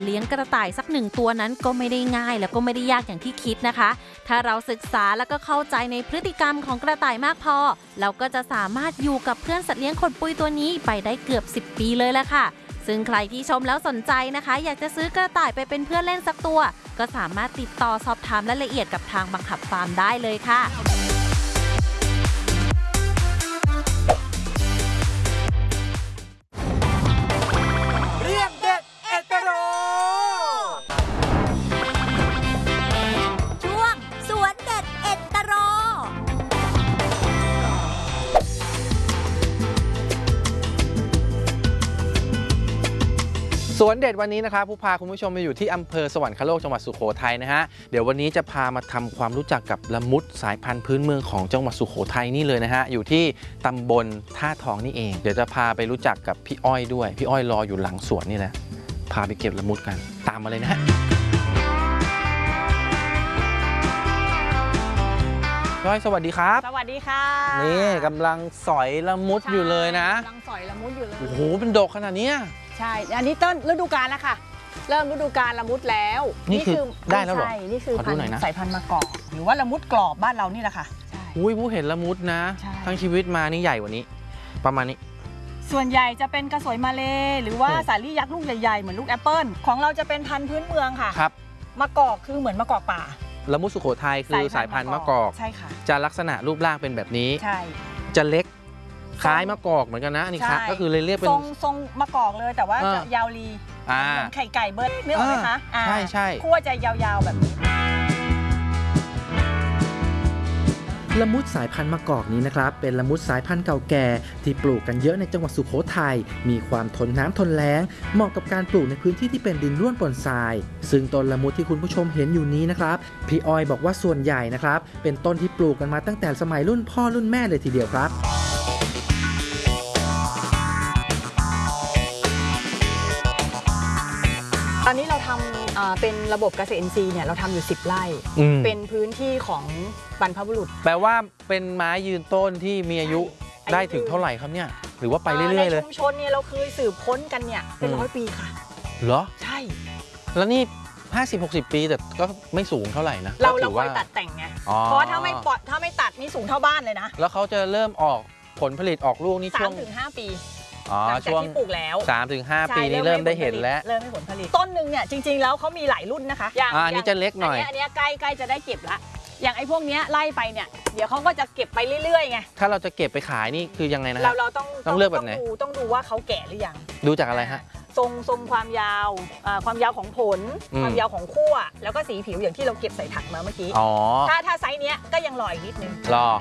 เลี้ยงกระต่ายสักหนึ่งตัวนั้นก็ไม่ได้ง่ายแล้วก็ไม่ได้ยากอย่างที่คิดนะคะถ้าเราศึกษาแล้วก็เข้าใจในพฤติกรรมของกระต่ายมากพอเราก็จะสามารถอยู่กับเพื่อนสัตว์เลี้ยงขนปุยตัวนี้ไปได้เกือบ10 ปีเลยแหละค่ะซึ่งใครที่ชมแล้วสนใจนะคะอยากจะซื้อกระต่ายไปเป็นเพื่อนเล่นสักตัวก็สามารถติดต่อสอบถามรายละเอียดกับทางบังคับฟาร์มได้เลยค่ะสวนเด็ดวันนี้นะครับผู้พาคุณผู้ชมมาอยู่ที่อำเภอสวรรคโลกจังหวัดสุโขทัยนะฮะเดี๋ยววันนี้จะพามาทำความรู้จักกับละมุดสายพันธุ์พื้นเมืองของจังหวัดสุโขทัยนี่เลยนะฮะอยู่ที่ตำบลท่าทองนี่เองเดี๋ยวจะพาไปรู้จักกับพี่อ้อยด้วยพี่อ้อยรออยู่หลังสวนนี่แหละพาไปเก็บละมุดกันตามมาเลยนะฮะพี่อ้อยสวัสดีครับสวัสดีค่ะนี่กำลังสอยละมุดอยู่เลยนะกำลังสอยละมุดอยู่เลยโอ้โหเป็นดกขนาดนี้ใช่อันนี้ต้นฤดูกาลแล้วค่ะเริ่มฤดูกาลละมุดแล้วนี่คือได้แล้วเหรอใช่นี่คือสายพันธุ์มะกอกหรือว่าละมุดกรอบบ้านเรานี่แหละค่ะอุ้ยผู้เห็นละมุดนะทั้งชีวิตมานี่ใหญ่กว่านี้ประมาณนี้ส่วนใหญ่จะเป็นกระสวยมาเลหรือว่าสาลี่ยักษ์ลูกใหญ่ๆเหมือนลูกแอปเปิลของเราจะเป็นพันธุ์พื้นเมืองค่ะครับมะกอกคือเหมือนมะกอกป่าละมุดสุโขทัยคือสายพันธุ์มะกอกใช่ค่ะจะลักษณะรูปร่างเป็นแบบนี้ใช่จะเล็กคล้ายมะกอกเหมือนกันนะนี่ครับก็คือเลยเรียกเป็นทรงมะกอกเลยแต่ว่าจะยาวลีเหมือนไข่ไก่เบิร์ดนึกออกไหมคะใช่ใช่ขั้วจะยาวๆแบบนี้ละมุดสายพันธุ์มะกอกนี้นะครับเป็นละมุดสายพันธุ์เก่าแก่ที่ปลูกกันเยอะในจังหวัดสุโขทัยมีความทนน้ำทนแล้งเหมาะกับการปลูกในพื้นที่ที่เป็นดินร่วนปนทรายซึ่งต้นละมุดที่คุณผู้ชมเห็นอยู่นี้นะครับพี่ออยบอกว่าส่วนใหญ่นะครับเป็นต้นที่ปลูกกันมาตั้งแต่สมัยรุ่นพ่อรุ่นแม่เลยทีเดียวครับตอนนี้เราทำเป็นระบบเกษตรอินทรีย์เนี่ยเราทำอยู่10 ไร่เป็นพื้นที่ของบรรพบุรุษแปลว่าเป็นไม้ยืนต้นที่มีอายุได้ถึงเท่าไหร่ครับเนี่ยหรือว่าไปเรื่อยๆเลยในชุมชนเนี่ยเราเคยสืบค้นกันเนี่ยเป็น100 ปีค่ะเหรอใช่แล้วนี่50-60 ปีแต่ก็ไม่สูงเท่าไหร่นะเราคอยตัดแต่งไงเพราะถ้าไม่ตัดนี่สูงเท่าบ้านเลยนะแล้วเขาจะเริ่มออกผลผลิตออกลูกนี่ช่วง 3-5 ปีหลังจากที่ปลูกแล้ว 3-5 ปีนี้เริ่มได้เห็นแล้วเริ่มให้ผลผลิตต้นหนึ่งเนี่ยจริงๆแล้วเขามีหลายรุ่นนะคะอันนี้จะเล็กหน่อยอันนี้ใกล้จะได้เก็บละอย่างไอ้พวกนี้ไล่ไปเนี่ยเดี๋ยวเขาก็จะเก็บไปเรื่อยๆไงถ้าเราจะเก็บไปขายนี่คือยังไงนะเราต้องเลือกแบบไหนต้องดูว่าเขาแก่หรือยังดูจากอะไรฮะทรงความยาวของผลความยาวของขั้วแล้วก็สีผิวอย่างที่เราเก็บใส่ถังมาเมื่อกี้ถ้าไซส์เนี้ยก็ยังรออีกนิดนึงรอ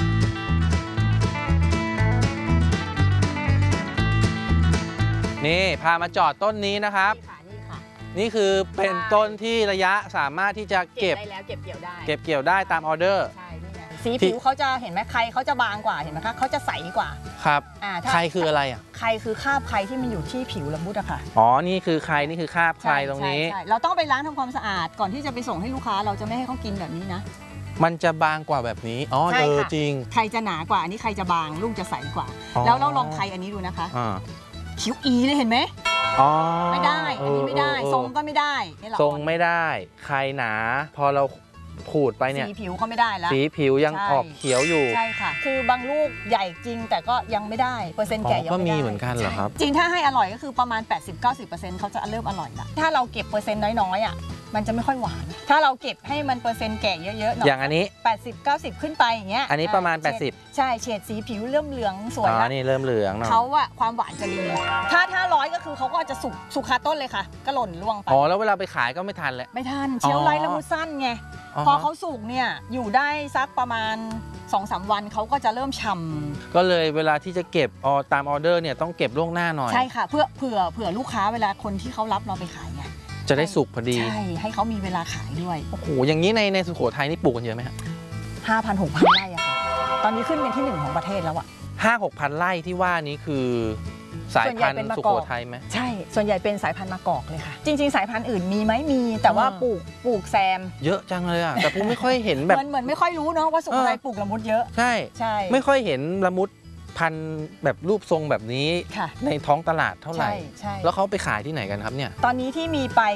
นี่พามาจอดต้นนี้นะครับนี่คือเป็นต้นที่ระยะสามารถที่จะเก็บได้แล้วเก็บเกี่ยวได้ตามออเดอร์สีผิวเขาจะเห็นไหมใครเขาจะบางกว่าเห็นไหมคะเขาจะใสกว่าครับใครคืออะไรอ่ะใครคือคราบใครที่มันอยู่ที่ผิวละมุดอะค่ะอ๋อนี่คือใครนี่คือคราบใครตรงนี้เราต้องไปล้างทำความสะอาดก่อนที่จะไปส่งให้ลูกค้าเราจะไม่ให้เขากินแบบนี้นะมันจะบางกว่าแบบนี้อ๋อจริงใครจะหนากว่าอันนี้ใครจะบางลูกจะใสกว่าแล้วเราลองใครอันนี้ดูนะคะคิ้วอีเลยเห็นไหมไม่ได้อันนี้ไม่ได้ทรงก็ไม่ได้ทรงไม่ได้ใครหนาพอเราขูดไปเนี่ยสีผิวเขาไม่ได้แล้วสีผิวยังออกเขียวอยู่ใช่ค่ะคือบางลูกใหญ่จริงแต่ก็ยังไม่ได้เปอร์เซ็นต์แก่ยังไม่ได้ก็มีเหมือนกันเหรอครับจริงถ้าให้อร่อยก็คือประมาณ 80-90% เขาจะเริ่มอร่อยละถ้าเราเก็บเปอร์เซ็นต์น้อยๆอ่ะมันจะไม่ค่อยหวานถ้าเราเก็บให้มันเปอร์เซ็นต์แก่เยอะๆหน่อยอย่างอันนี้ 80-90ขึ้นไปอย่างเงี้ยอันนี้ประมาณ80 ใช่เฉดสีผิวเริ่มเหลืองสวยแล้วนี่เริ่มเหลืองเขาอะความหวานจะดีถ้า100ก็คือเขาก็จะสุกคาต้นเลยค่ะก็หล่นร่วงไปแล้วเวลาไปขายก็ไม่ทันแล้วไม่ทันเชลไลท์ละมุดสั้นไงพอเขาสุกเนี่ยอยู่ได้สักประมาณ 2-3 วันเขาก็จะเริ่มฉ่ำก็เลยเวลาที่จะเก็บตามออเดอร์เนี่ยต้องเก็บล่วงหน้าหน่อยใช่ค่ะเผื่อลูกค้าเวลาคนที่เขารับเราไปขายไงจะได้สุกพอดีใช่ให้เขามีเวลาขายด้วยโอ้โหอย่างนี้ในสุโขทัยนี่ปลูกกันเยอะไหมครับ 5,000-6,000 ไร่อะค่ะตอนนี้ขึ้นเป็นที่1ของประเทศแล้วอะ 5-6,000 ไร่ที่ว่านี้คือสายพันธุ์สุโขทัยไหมใช่ส่วนใหญ่เป็นสายพันธุ์มะกอกเลยค่ะจริงๆสายพันธุ์อื่นมีไหมมีแต่ว่าปลูกแซมเยอะจังเลยอะแต่ผมไม่ค่อยเห็นแบบเหมือนไม่ค่อยรู้เนาะว่าสุโขทัยปลูกละมุดเยอะใช่ไม่ค่อยเห็นละมุดพันธุ์แบบรูปทรงแบบนี้ในท้องตลาดเท่าไหร่แล้วเขาไปขายที่ไหนกันครับเนี่ยตอนนี้ที่มีไป